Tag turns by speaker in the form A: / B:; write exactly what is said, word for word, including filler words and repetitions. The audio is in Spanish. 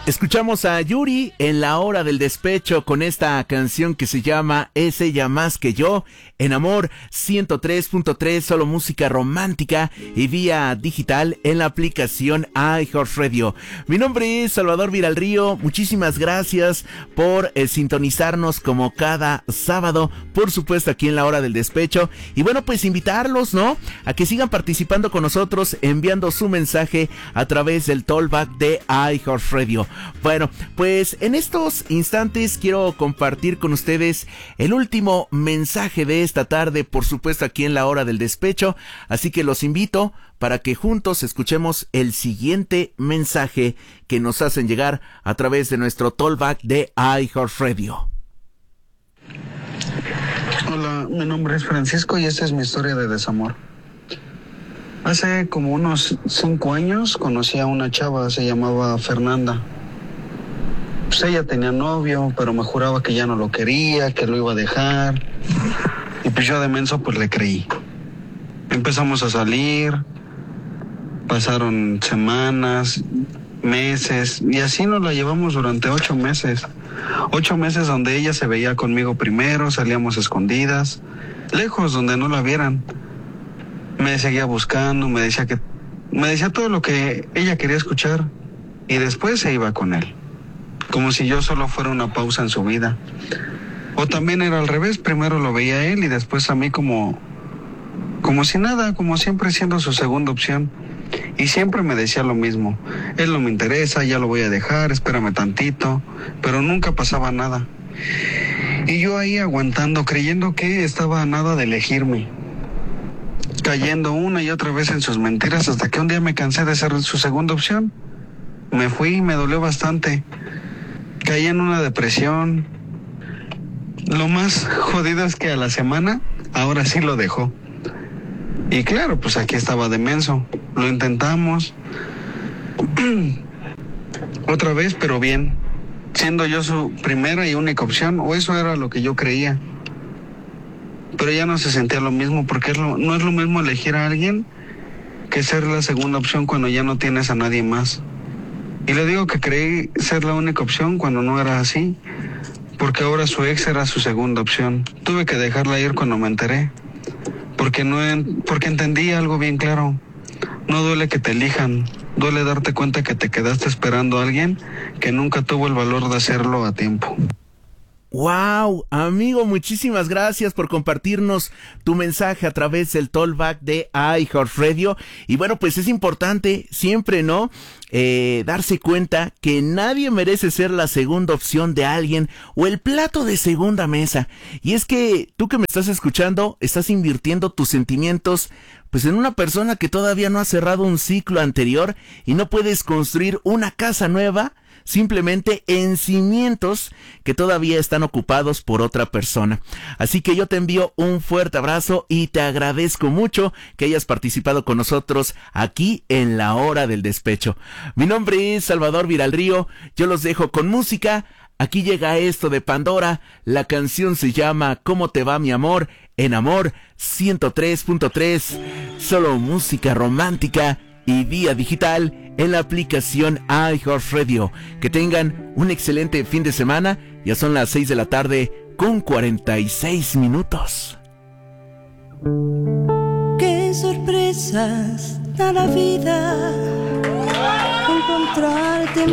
A: Escuchamos a Yuri en la hora del despecho con esta canción que se llama Es ella más que yo, en Amor ciento tres punto tres, solo música romántica y vía digital en la aplicación iHeartRadio. Mi nombre es Salvador Viralrío, muchísimas gracias por eh, sintonizarnos como cada sábado, por supuesto aquí en la hora del despecho. Y bueno, pues invitarlos, ¿no?, a que sigan participando con nosotros, enviando su mensaje a través del Tollback de iHeartRadio. Bueno, pues en estos instantes quiero compartir con ustedes el último mensaje de esta tarde, por supuesto aquí en la hora del despecho, así que los invito para que juntos escuchemos el siguiente mensaje que nos hacen llegar a través de nuestro Tollback de iHeartRadio.
B: Hola, mi nombre es Francisco y esta es mi historia de desamor. Hace como unos cinco años conocí a una chava, se llamaba Fernanda. Pues ella tenía novio, pero me juraba que ya no lo quería, que lo iba a dejar. Y pues yo de menso pues le creí. Empezamos a salir, pasaron semanas, meses, y así nos la llevamos durante ocho meses. Ocho meses donde ella se veía conmigo primero, salíamos escondidas, lejos donde no la vieran. Me seguía buscando, me decía que, me decía todo lo que ella quería escuchar, y después se iba con él. Como si yo solo fuera una pausa en su vida. O también era al revés, primero lo veía a él y después a mí como, como si nada, como siempre siendo su segunda opción. Y siempre me decía lo mismo, él no me interesa, ya lo voy a dejar, espérame tantito, pero nunca pasaba nada. Y yo ahí aguantando, creyendo que estaba a nada de elegirme, cayendo una y otra vez en sus mentiras hasta que un día me cansé de ser su segunda opción. Me fui y me dolió bastante. Caí en una depresión. Lo más jodido es que a la semana, ahora sí lo dejó. Y claro, pues aquí estaba de menso. Lo intentamos. Otra vez, pero bien. Siendo yo su primera y única opción, o eso era lo que yo creía. Pero ya no se sentía lo mismo, porque es lo, no es lo mismo elegir a alguien que ser la segunda opción cuando ya no tienes a nadie más. Y le digo que creí ser la única opción cuando no era así, porque ahora su ex era su segunda opción. Tuve que dejarla ir cuando me enteré, porque, no, porque entendí algo bien claro. No duele que te elijan, duele darte cuenta que te quedaste esperando a alguien que nunca tuvo el valor de hacerlo a tiempo.
A: Wow, amigo, muchísimas gracias por compartirnos tu mensaje a través del Tollback de iHeartRadio. Y bueno, pues es importante siempre, ¿no?, eh, darse cuenta que nadie merece ser la segunda opción de alguien o el plato de segunda mesa. Y es que tú que me estás escuchando, estás invirtiendo tus sentimientos pues en una persona que todavía no ha cerrado un ciclo anterior y no puedes construir una casa nueva simplemente en cimientos que todavía están ocupados por otra persona. Así que yo te envío un fuerte abrazo y te agradezco mucho que hayas participado con nosotros aquí en la hora del despecho. Mi nombre es Salvador Viralrío, yo los dejo con música. Aquí llega esto de Pandora, la canción se llama ¿Cómo te va mi amor? En Amor ciento tres punto tres, solo música romántica y vía digital en la aplicación iHeartRadio. Que tengan un excelente fin de semana. Ya son las seis de la tarde con cuarenta y seis minutos.
C: Qué sorpresas da la vida encontrarte